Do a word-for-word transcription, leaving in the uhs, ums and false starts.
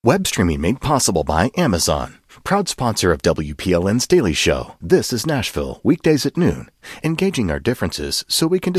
Web streaming made possible by Amazon. Proud sponsor of W P L N's Daily Show. This is Nashville, weekdays at noon. Engaging our differences so we can